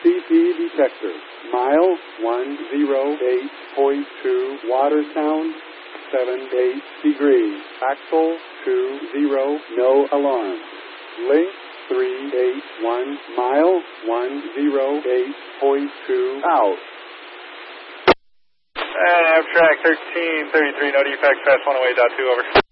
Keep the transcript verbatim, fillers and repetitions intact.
C P detector. Mile one oh eight point two. Water sound seven eight degrees. Axle two zero. No alarm. Link three eight one. Mile one oh eight point two. Out. And Amtrak thirteen thirty-three, no defects, fast one oh eight point two, over.